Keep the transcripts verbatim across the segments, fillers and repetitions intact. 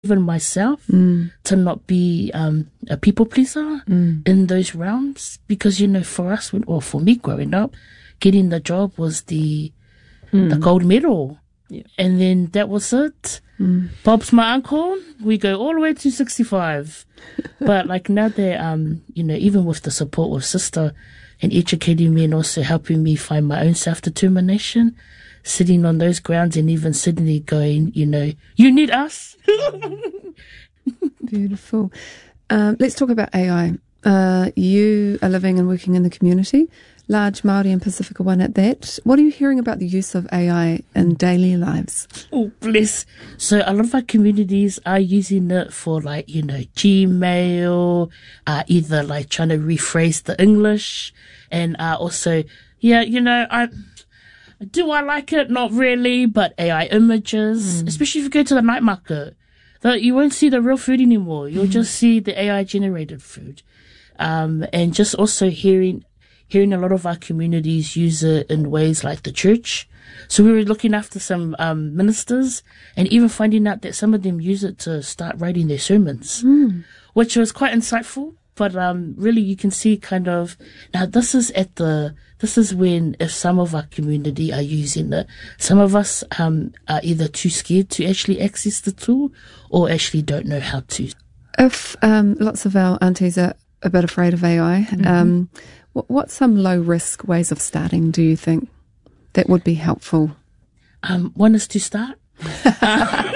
even myself mm. to not be um, a people pleaser mm. in those realms, because, you know, for us, or for me growing up, getting the job was the mm. the gold medal. Yeah. And then that was it. Mm. Bob's my uncle. We go all the way to sixty-five. But like now that, um, you know, even with the support of sister and educating me and also helping me find my own self-determination, sitting on those grounds and even sitting there going, you know, you need us. Beautiful. Um, let's talk about A I. Uh, you are living and working in the community, large Māori and Pacifica one at that. What are you hearing about the use of A I in daily lives? Oh, bless. So a lot of our communities are using it for, like, you know, Gmail, uh, either like trying to rephrase the English, and uh, also, yeah, you know, I... Do I like it? Not really, but A I images, mm. especially if you go to the night market, that you won't see the real food anymore. You'll mm. just see the A I generated food. Um, and just also hearing, hearing a lot of our communities use it in ways like the church. So we were looking after some, um, ministers, and even finding out that some of them use it to start writing their sermons, mm. which was quite insightful. But um, really, you can see kind of, now this is at the, this is when, if some of our community are using it, some of us um, are either too scared to actually access the tool or actually don't know how to. If um, lots of our aunties are a bit afraid of A I, mm-hmm. um, what, what's some low risk ways of starting, do you think, that would be helpful? Um, one is to start. uh,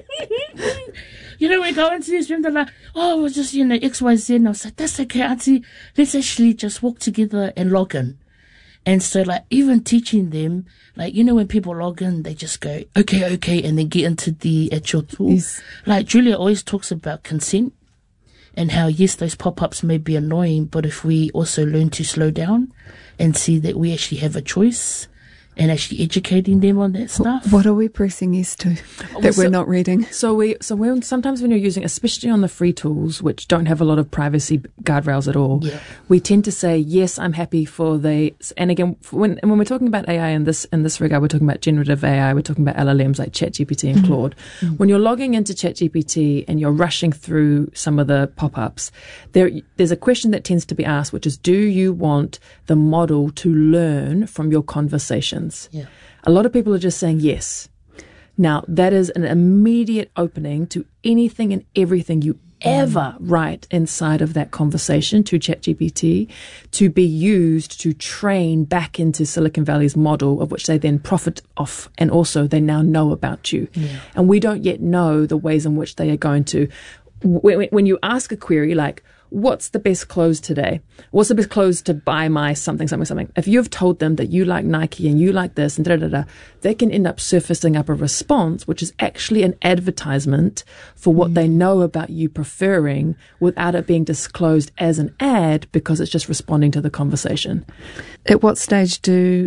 You know, we go into this room, they're like, oh, we're just, you know, X, Y, Z. And I was like, that's okay, auntie. Let's actually just walk together and log in. And so, like, even teaching them, like, you know, when people log in, they just go, okay, okay, and then get into the actual tool. Yes. Like, Julia always talks about consent and how, yes, those pop-ups may be annoying, but if we also learn to slow down and see that we actually have a choice, and actually educating them on that stuff. What are we pressing yes to that well, so, we're not reading? So we, so when sometimes when you're using, especially on the free tools, which don't have a lot of privacy guardrails at all, yeah. we tend to say yes, I'm happy for the. And again, when when we're talking about A I in this in this regard, we're talking about generative A I. We're talking about L L Ms like ChatGPT and mm-hmm. Claude. Mm-hmm. When you're logging into ChatGPT and you're rushing through some of the pop-ups, there there's a question that tends to be asked, which is, do you want the model to learn from your conversation? Yeah. A lot of people are just saying yes. Now, that is an immediate opening to anything and everything you ever write inside of that conversation to ChatGPT to be used to train back into Silicon Valley's model, of which they then profit off, and also they now know about you. Yeah. And we don't yet know the ways in which they are going to. When, when you ask a query like, what's the best clothes today? What's the best clothes to buy my something, something, something? If you've told them that you like Nike and you like this and da da da, they can end up surfacing up a response, which is actually an advertisement for what mm. they know about you preferring, without it being disclosed as an ad, because it's just responding to the conversation. At what stage do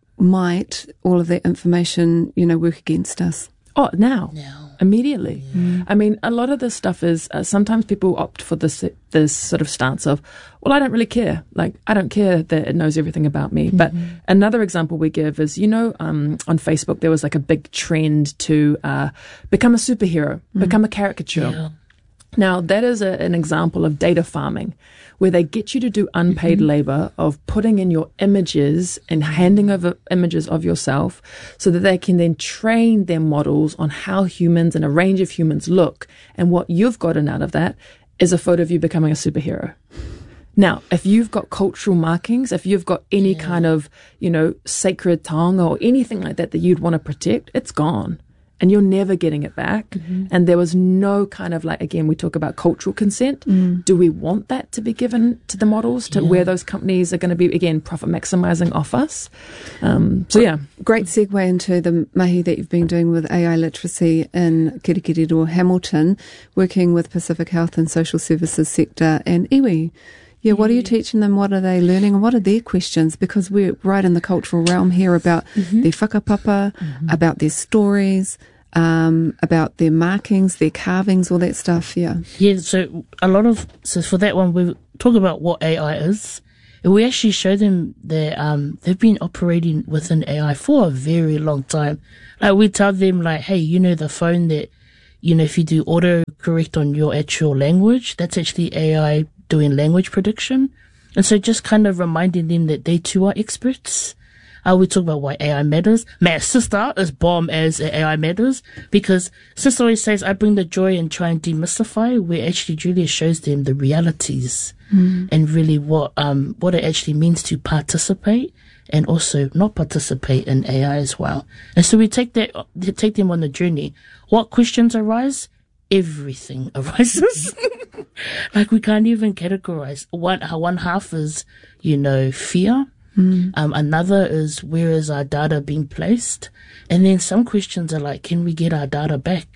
might all of that information, you know, work against us? Oh, now. Now. Immediately. Yeah. I mean, a lot of this stuff is, uh, sometimes people opt for this this sort of stance of, well, I don't really care. Like, I don't care that it knows everything about me. Mm-hmm. But another example we give is, you know, um, on Facebook, there was like a big trend to uh, become a superhero, mm-hmm. become a caricature. Yeah. Now, that is a, an example of data farming, where they get you to do unpaid mm-hmm. labor of putting in your images and handing over images of yourself so that they can then train their models on how humans and a range of humans look. And what you've gotten out of that is a photo of you becoming a superhero. Now, if you've got cultural markings, if you've got any yeah. kind of, you know, sacred tongue or anything like that that you'd want to protect, it's gone. And you're never getting it back. Mm-hmm. And there was no kind of, like, again, we talk about cultural consent. Mm. Do we want that to be given to the models, to yeah. where those companies are going to be, again, profit maximizing off us? Um, so, yeah. Great segue into the mahi that you've been doing with A I literacy in Kirikiriroa, Hamilton, working with Pacific Health and Social Services sector and iwi. Yeah, what are you teaching them? What are they learning? And what are their questions? Because we're right in the cultural realm here about mm-hmm. their whakapapa, mm-hmm. about their stories, um, about their markings, their carvings, all that stuff, yeah. Yeah, so a lot of, so for that one, we talk about what A I is. And we actually show them that um, they've been operating within A I for a very long time. Like, we tell them, like, hey, you know the phone that you know, if you do autocorrect on your actual language, that's actually A I doing language prediction. And so just kind of reminding them that they too are experts. Uh, we talk about why A I matters. My sister is bomb as A I matters, because sister always says, I bring the joy and try and demystify, where actually Julia shows them the realities mm. and really what um what it actually means to participate and also not participate in A I as well. And so we take that take them on the journey. What questions arise? Everything arises. Like we can't even categorize. One one half is, you know, fear. Mm. Um, another is, where is our data being placed? And then some questions are like, can we get our data back?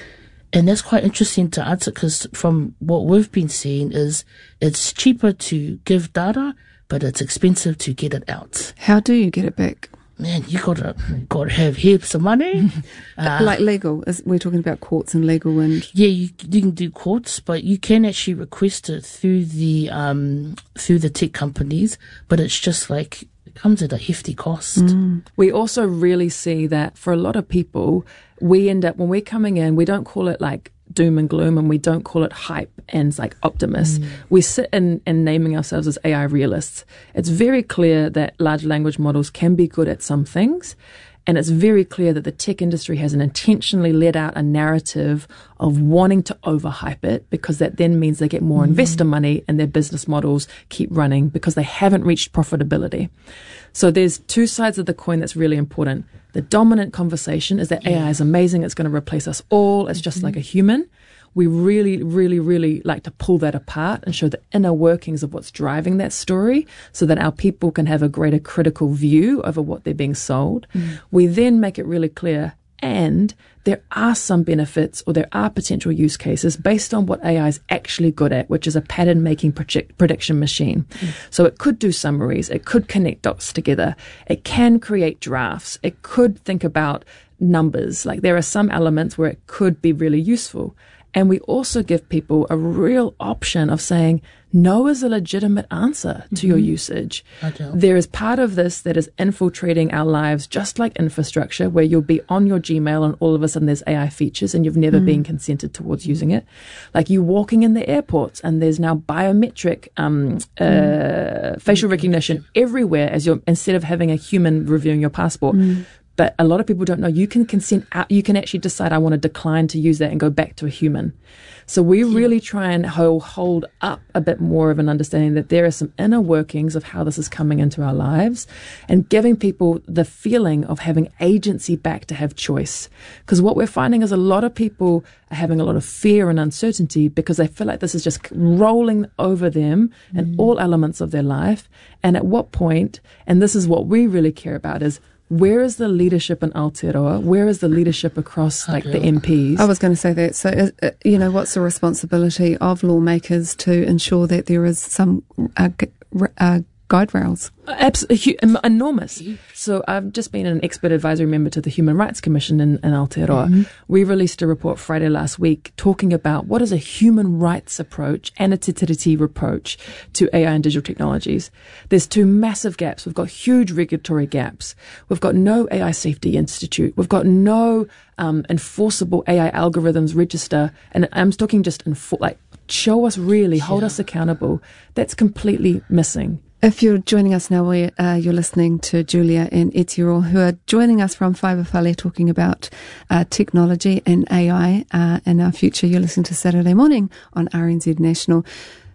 And that's quite interesting to answer, because from what we've been seeing is it's cheaper to give data, but it's expensive to get it out. How do you get it back? Man, you gotta gotta have heaps of money. Uh, like legal, is, we're talking about courts and legal, and yeah, you you can do courts, but you can actually request it through the um through the tech companies. But it's just like it comes at a hefty cost. Mm. We also really see that for a lot of people, we end up when we're coming in, we don't call it like doom and gloom, and we don't call it hype and like optimists. Mm. We sit in, in naming ourselves as A I realists. It's very clear that large language models can be good at some things, and it's very clear that the tech industry has an intentionally let out a narrative of wanting to overhype it, because that then means they get more mm. investor money and their business models keep running because they haven't reached profitability. So there's two sides of the coin that's really important. The dominant conversation is that yeah. A I is amazing. It's going to replace us all. It's just mm-hmm. like a human. We really, really, really like to pull that apart and show the inner workings of what's driving that story, so that our people can have a greater critical view over what they're being sold. Mm. We then make it really clear, and there are some benefits, or there are potential use cases based on what A I is actually good at, which is a pattern-making project, prediction machine. Mm. So it could do summaries, it could connect dots together, it can create drafts, it could think about numbers. Like there are some elements where it could be really useful. And we also give people a real option of saying, no is a legitimate answer to mm-hmm. your usage. There is part of this that is infiltrating our lives, just like infrastructure, where you'll be on your Gmail and all of a sudden there's A I features and you've never mm. been consented towards using it. Like you walking in the airports and there's now biometric um, uh, mm. facial recognition everywhere, as you're, instead of having a human reviewing your passport. Mm. But a lot of people don't know you can consent out, you can actually decide, I want to decline to use that and go back to a human. So we yeah. really try and hold, hold up a bit more of an understanding that there are some inner workings of how this is coming into our lives, and giving people the feeling of having agency back to have choice. Because what we're finding is a lot of people are having a lot of fear and uncertainty because they feel like this is just rolling over them mm. in all elements of their life. And at what point, and this is what we really care about, is where is the leadership in Aotearoa? Where is the leadership across like the M Ps? I was going to say that. So, uh, you know, what's the responsibility of lawmakers to ensure that there is some uh, g- uh, guide rails? Absolutely enormous. So I've just been an expert advisory member to the Human Rights Commission in, in Aotearoa. Mm-hmm. We released a report Friday last week talking about what is a human rights approach and a te tiriti approach to A I and digital technologies. There's two massive gaps. We've got huge regulatory gaps. We've got no A I Safety Institute. We've got no um, enforceable A I algorithms register. And I'm talking just enfor- like show us really, hold yeah. us accountable. That's completely missing. If you're joining us now, we, uh, you're listening to Julia and Etiro, who are joining us from Whaiwhawhale, talking about uh, technology and A I uh, in our future. You're listening to Saturday Morning on R N Z National.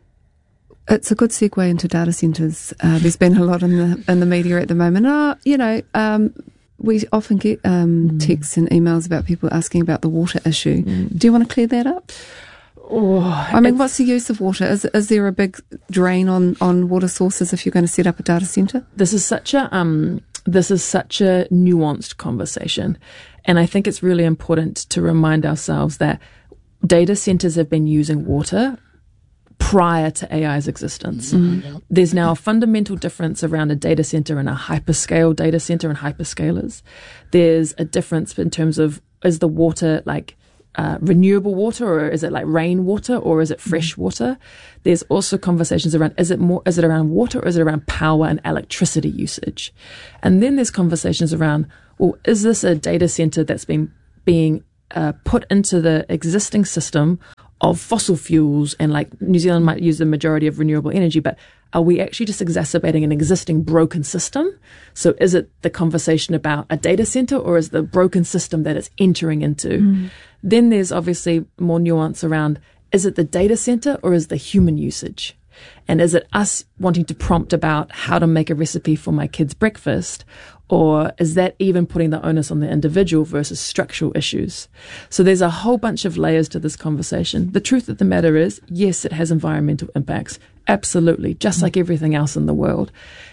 It's a good segue into data centres. Uh, there's been a lot in the in the media at the moment. Uh, you know, um, we often get um, mm. texts and emails about people asking about the water issue. Mm. Do you want to clear that up? Oh, I mean, what's the use of water? Is is there a big drain on, on water sources if you're going to set up a data centre? This is such a um, this is such a nuanced conversation, and I think it's really important to remind ourselves that data centres have been using water prior to A I's existence. Mm-hmm. There's now a fundamental difference around a data center and a hyperscale data center and hyperscalers. There's a difference in terms of, is the water like uh, renewable water, or is it like rainwater, or is it fresh mm-hmm. water? There's also conversations around, is it more, is it around water, or is it around power and electricity usage? And then there's conversations around, well, is this a data center that's been being uh, put into the existing system of fossil fuels, and like New Zealand might use the majority of renewable energy, but are we actually just exacerbating an existing broken system? So is it the conversation about a data center, or is the broken system that it's entering into? Mm. Then there's obviously more nuance around, is it the data center or is the human usage? And is it us wanting to prompt about how to make a recipe for my kid's breakfast? Or is that even putting the onus on the individual versus structural issues? So there's a whole bunch of layers to this conversation. The truth of the matter is, yes, it has environmental impacts. Absolutely. Just like everything else in the world.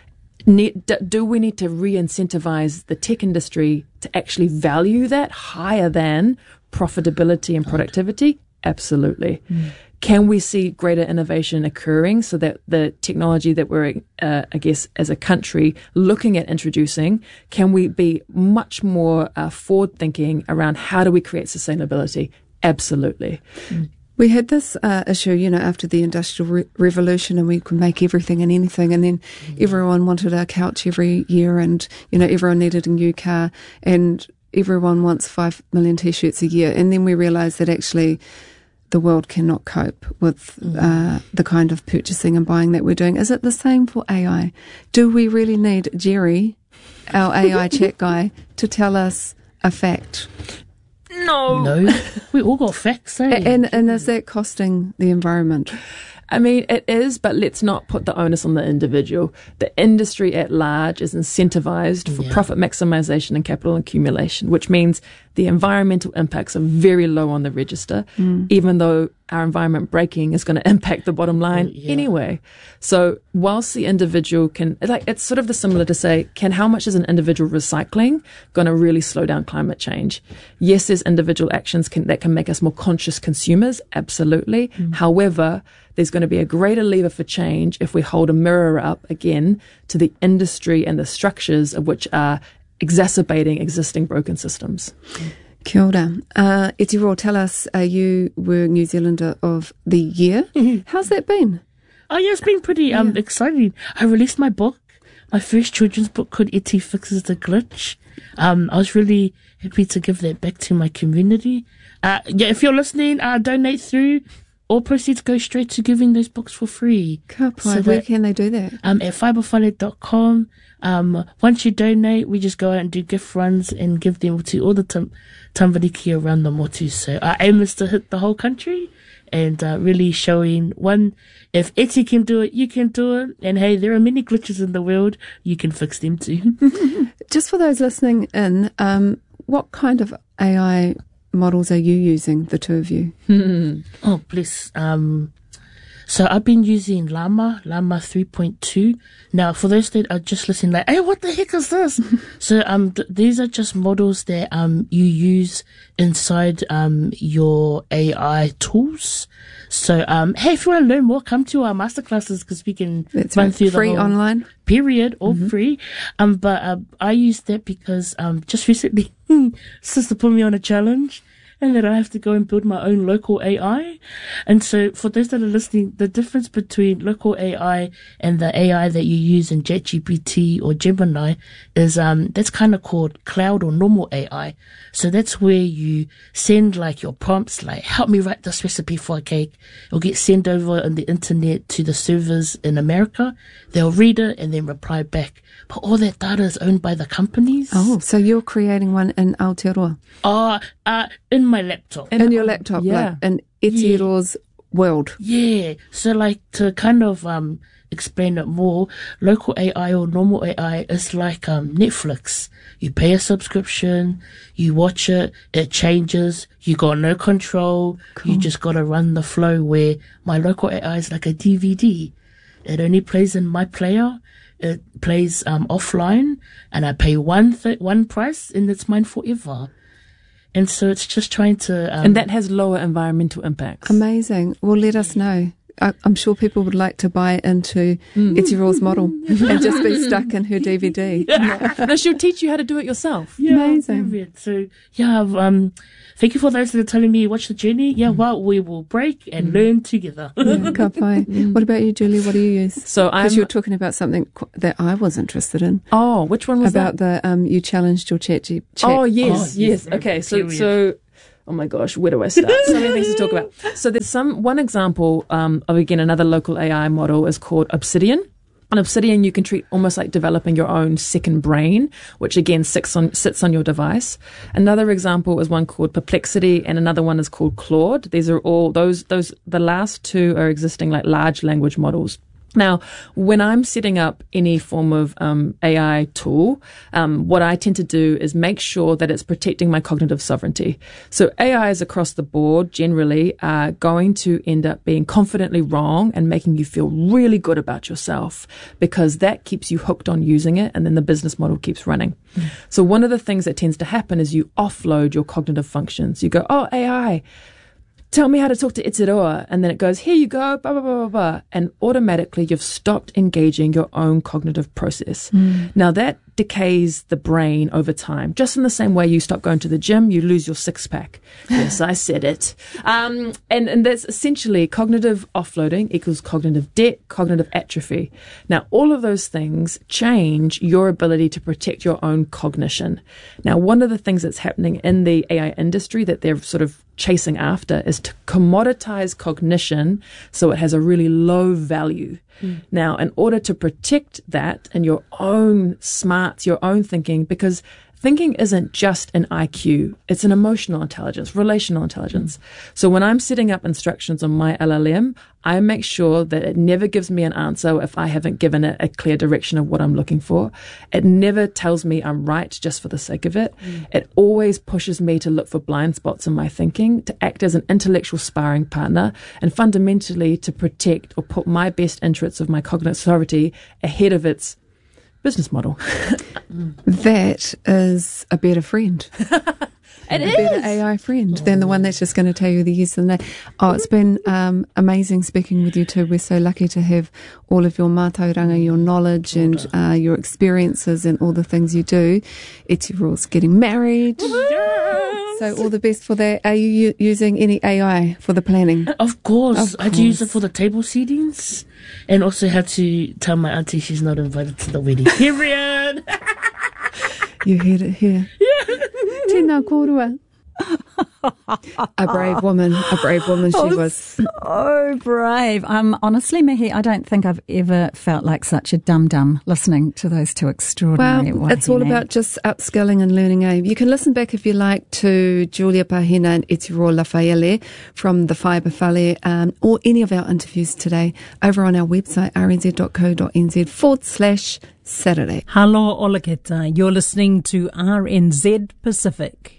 Do we need to re-incentivize the tech industry to actually value that higher than profitability and productivity? Absolutely. Mm. Can we see greater innovation occurring so that the technology that we're, uh, I guess, as a country looking at introducing, can we be much more uh, forward-thinking around how do we create sustainability? Absolutely. Mm. We had this uh, issue, you know, after the Industrial Re- Revolution, and we could make everything and anything, and then mm. everyone wanted a couch every year, and, you know, everyone needed a new car, and everyone wants five million T-shirts a year. And then we realised that actually the world cannot cope with mm. uh, the kind of purchasing and buying that we're doing. Is it the same for A I? Do we really need Jerry, our A I chat guy, to tell us a fact? No. No. We all got facts, eh? And, and is that costing the environment? I mean, it is, but let's not put the onus on the individual. The industry at large is incentivized for yeah. profit maximization and capital accumulation, which means the environmental impacts are very low on the register, mm. even though our environment breaking is going to impact the bottom line yeah. anyway. So whilst the individual can, like, it's sort of the similar to say, can how much is an individual recycling going to really slow down climate change? Yes, there's individual actions can, that can make us more conscious consumers, absolutely. Mm. However, there's going to be a greater lever for change if we hold a mirror up again to the industry and the structures of which are exacerbating existing broken systems. Kia ora. Uh, Etiroa, tell us, uh, you were New Zealander of the Year. Mm-hmm. How's that been? Oh, yeah, it's been pretty um yeah. exciting. I released my book, my first children's book called Eti Fixes the Glitch. Um, I was really happy to give that back to my community. Uh, yeah, if you're listening, uh, donate through. All proceeds go straight to giving those books for free. Ka pai, so where that, can they do that? Um, at fibre whare dot com. Um, once you donate, we just go out and do gift runs and give them to all the tam- tamariki around the motu. So our aim is to hit the whole country and uh, really showing, one, if Eti can do it, you can do it. And hey, there are many glitches in the world. You can fix them too. Just for those listening in, um, what kind of A I models are you using, the two of you? Oh, please. Um, so I've been using Llama, Llama three point two. Now, for those that are just listening, like, hey, what the heck is this? so um, th- these are just models that um you use inside um your A I tools. So um, hey, if you want to learn more, come to our masterclasses because we can That's run right. through free the whole online period, all mm-hmm. free. Um, but uh, I use that because um, just recently, sister put me on a challenge. And that I have to go and build my own local A I. And so for those that are listening, the difference between local A I and the A I that you use in ChatGPT or Gemini is um that's kind of called cloud or normal A I. So that's where you send like your prompts, like help me write this recipe for a cake. It'll get sent over on the internet to the servers in America. They'll read it and then reply back. But all that data is owned by the companies. Oh, so you're creating one in Aotearoa? Oh, uh, in my laptop. In, in your laptop, yeah. Like in Etiroa's yeah. world. Yeah. So like to kind of um explain it more, local A I or normal A I is like um Netflix. You pay a subscription, you watch it, it changes, you got no control, cool. You just gotta run the flow, where my local A I is like a D V D. It only plays in my player. It plays um offline, and I pay one th- one price, and it's mine forever. And so it's just trying to... Um, and that has lower environmental impacts. Amazing. Well, let us know. I, I'm sure people would like to buy into mm. Etiroa's model and just be stuck in her D V D. Yeah. No, she'll teach you how to do it yourself. Yeah, amazing. So, yeah, um, thank you for those that are telling me watch the journey. Yeah, mm. well, we will break and mm. learn together. Yeah, ka pai. Mm. What about you, Julie? What do you use? So I'm... Because you're talking about something that I was interested in. Oh, which one was about that? About the, um, you challenged your chat. G- chat. Oh, yes, oh, yes. yes. Okay, so, so Oh my gosh, where do I start? So many things to talk about. So there's some, one example um, of, again, another local A I model is called Obsidian. On Obsidian, you can treat almost like developing your own second brain, which again sits on, sits on your device. Another example is one called Perplexity, and another one is called Claude. These are all, those, those, the last two are existing like large language models. Now, when I'm setting up any form of um, A I tool, um, what I tend to do is make sure that it's protecting my cognitive sovereignty. So A Is across the board generally are going to end up being confidently wrong and making you feel really good about yourself, because that keeps you hooked on using it, and then the business model keeps running. Mm. So one of the things that tends to happen is you offload your cognitive functions. You go, oh, A I, tell me how to talk to Itiroa. And then it goes, here you go, blah, blah, blah, blah, blah. And automatically you've stopped engaging your own cognitive process. Mm. Now that decays the brain over time. Just in the same way you stop going to the gym, you lose your six pack. Yes, I said it. Um, and, and that's essentially cognitive offloading equals cognitive debt, cognitive atrophy. Now, all of those things change your ability to protect your own cognition. Now, one of the things that's happening in the A I industry that they're sort of chasing after is to commoditize cognition so it has a really low value. Mm. Now, in order to protect that and your own smarts, your own thinking, because thinking isn't just an I Q, it's an emotional intelligence, relational intelligence. Mm. So when I'm setting up instructions on my L L M, I make sure that it never gives me an answer if I haven't given it a clear direction of what I'm looking for. It never tells me I'm right just for the sake of it. Mm. It always pushes me to look for blind spots in my thinking, to act as an intellectual sparring partner, and fundamentally to protect or put my best interests of my cognitive sovereignty ahead of its business model. That is a better friend. It a is. better A I friend than the one that's just going to tell you the yes and no. Oh, it's been um, amazing speaking with you two. We're so lucky to have all of your mātauranga, your knowledge and uh, your experiences and all the things you do. Itiroa's getting married. Yes. So all the best for that. Are you u- using any A I for the planning? Of course. Of I had course. to use it for the table seatings, and also had to tell my auntie she's not invited to the wedding. Period. You heard it here. Tēnā kōrua. A brave woman, a brave woman she oh, was. So brave. Um, honestly, Mihi, I don't think I've ever felt like such a dum-dum listening to those two extraordinary Well, it's all wahine. about just upskilling and learning. Eh? You can listen back if you like to Julia Pahina and Itiroa Lafaele from the Fibre Whale, um, or any of our interviews today over on our website, rnz.co.nz forward slash Saturday. Hello, Olaketa. You're listening to R N Z Pacific.